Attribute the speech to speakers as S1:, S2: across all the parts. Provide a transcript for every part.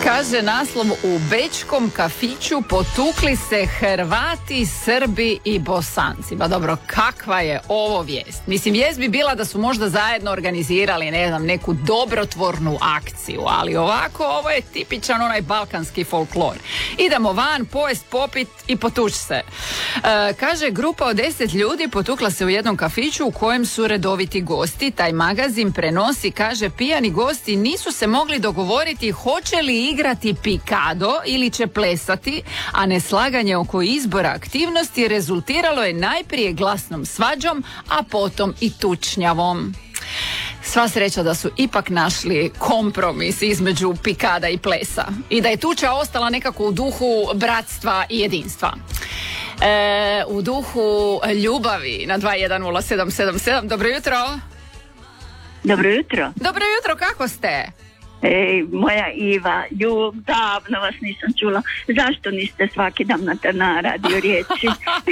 S1: Kaže naslov: u bečkom kafiću potukli se Hrvati, Srbi i Bosanci. Ba dobro, kakva je ovo vijest? Mislim, vijest bi bila da su možda zajedno organizirali, ne znam, neku dobrotvornu akciju, ali ovako, ovo je tipičan onaj balkanski folklor. Idemo van, pojest, popit i potući se. Kaže, grupa od 10 ljudi potukla se u jednom kafiću u kojem su redoviti gosti. Taj magazin prenosi, kaže, pijani gosti nisu se mogli dogovoriti hoće li igrati pikado ili će plesati, a neslaganje oko izbora aktivnosti rezultiralo je najprije glasnom svađom, a potom i tučnjavom. Sva sreća da su ipak našli kompromis između pikada i plesa i da je tuča ostala nekako u duhu bratstva i jedinstva. U duhu ljubavi na 210777. Dobro jutro.
S2: Dobro jutro.
S1: Dobro jutro, kako ste?
S2: Moja Iva, davno vas nisam čula. Zašto niste svaki dan na radio riječi?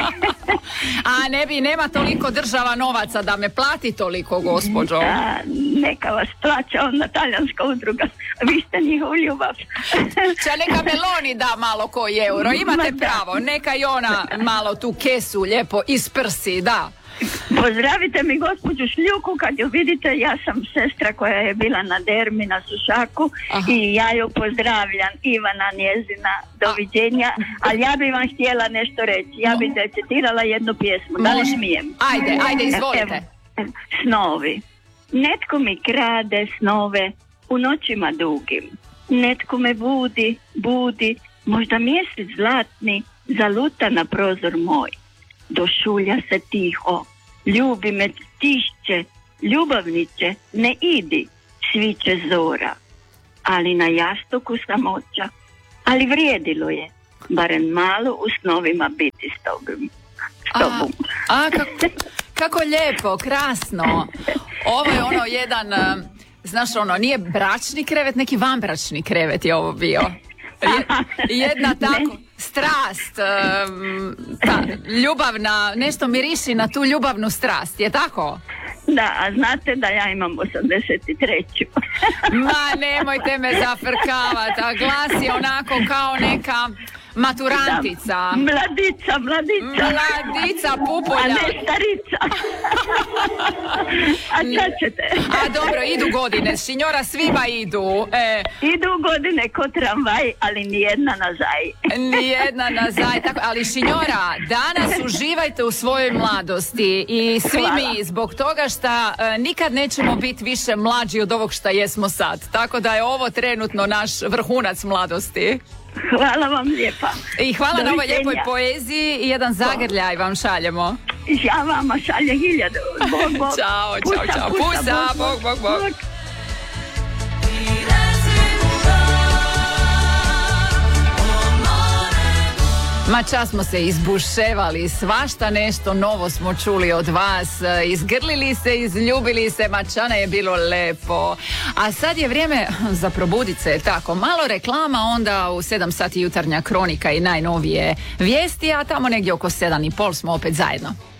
S1: A nema toliko država novaca da me plati toliko, gospođo.
S2: Neka vas plaća onda talijanska udruga. Vi ste njihov ljubav.
S1: Neka Meloni da malo koji euro. Imate pravo. Neka i ona malo tu kesu lijepo isprsi, da.
S2: Pozdravite mi gospođu Šljuku kad ju vidite. Ja sam sestra koja je bila na dermi na Sušaku. Aha. I ja ju pozdravljam, Ivana njezina, doviđenja. Ali ja bi vam htjela nešto reći. Ja bi recitirala jednu pjesmu. Da li smijem?
S1: Ajde, izvolite.
S2: Snovi. Netko mi krade snove u noćima dugim. Netko me budi, možda mjesec zlatni zaluta na prozor moj. Došulja se tiho, ljubi me tišće, ljubavniče, ne idi, sviće zora. Ali na jastuku samoća, ali vrijedilo je, barem malo u snovima biti s tobom.
S1: Kako lijepo, krasno. Ovo je ono jedan, znaš nije bračni krevet, neki vanbračni krevet je ovo bio. Jedna tako strast, ljubavna, nešto miriši na tu ljubavnu strast, je tako?
S2: Da, a znate da ja imam 83.
S1: Ma nemojte me zafrkavati, a glas je onako kao neka maturantica.
S2: Da, mladica pupolja. A ne starica. A šta ćete?
S1: A dobro, idu godine, signora, svima idu.
S2: Idu godine ko tramvaj, ali nijedna nazaj.
S1: Tako, ali signora, danas uživajte u svojoj mladosti i svi mi zbog toga što nikad nećemo biti više mlađi od ovog što jesmo sad. Tako da je ovo trenutno naš vrhunac mladosti.
S2: Hvala vam lijepa.
S1: I hvala na ovoj lijepoj poeziji i jedan zagrljaj vam šaljemo.
S2: Ja vama šaljem 1000. Bog.
S1: Ćao. Pusa, bog. Ma čas smo se izbuševali, svašta nešto novo smo čuli od vas, izgrlili se, izljubili se, mačana je bilo lepo. A sad je vrijeme za probudit se, tako, malo reklama, onda u 7 sati jutarnja kronika i najnovije vijesti, a tamo negdje oko 7:30 smo opet zajedno.